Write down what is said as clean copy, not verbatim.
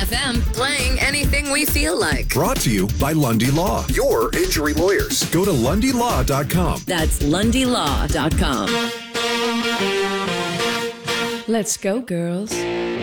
FM, playing anything we feel like. Brought to you by Lundy Law, your injury lawyers. Go to LundyLaw.com. That's LundyLaw.com. Let's go, girls.